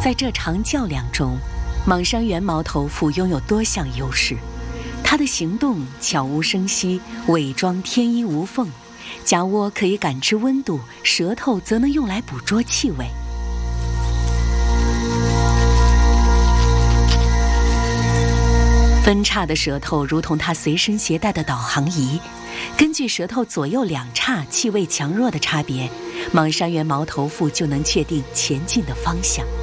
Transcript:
在这场较量中，莽山原毛头蝠拥有多项优势。它的行动悄无声息，伪装天衣无缝，假窝可以感知温度，舌头则能用来捕捉气味。分叉的舌头如同它随身携带的导航仪，根据舌头左右两叉气味强弱的差别，莽山原毛头蝠就能确定前进的方向。